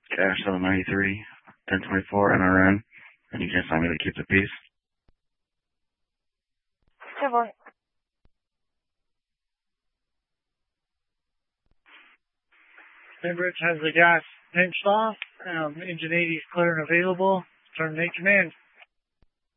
Dash 793, 1024 NRN, and you can assign me to keep the peace. Yeah, boy. Cambridge has the gas pinched off. Engine 80 is clear and available. Terminate command.